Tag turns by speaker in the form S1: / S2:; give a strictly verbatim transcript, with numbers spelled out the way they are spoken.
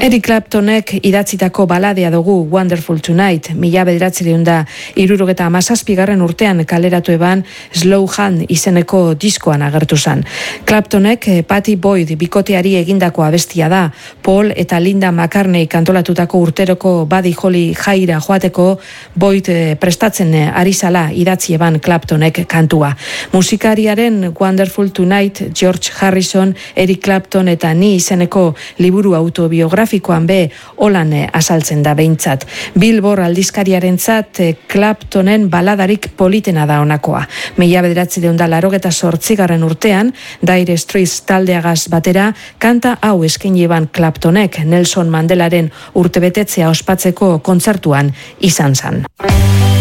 S1: Eric Claptonek idatzitako baladea dugu Wonderful Tonight, mila bederatziehun da hirurogeta hamazazpigarren urtean kaleratu eban Slow Hand izeneko diskoan agertu zen. Claptonek Patty Boyd bikoteari egindako abestia da, Paul eta Linda McCartney kantolatutako urteroko Buddy Holly jaira joateko Boyd prestatzen ari zala idatzi eban Claptonek kantua. Musikariaren Wonderful Tonight, George Harrison, Eric Clapton eta ni izeneko liburu autobiografikoan be holan azaltzen da behintzat. Billboard aldizkariarentzat Claptonen baladarik politena da honakoa. Mila bederatziehun da laurogeta zortzigarren urtean, Dire Straits taldeagaz batera, kanta hau eskaini eban Claptonek Nelson Mandelaren urtebetetzea ospatzeko kontzertuan izan zen.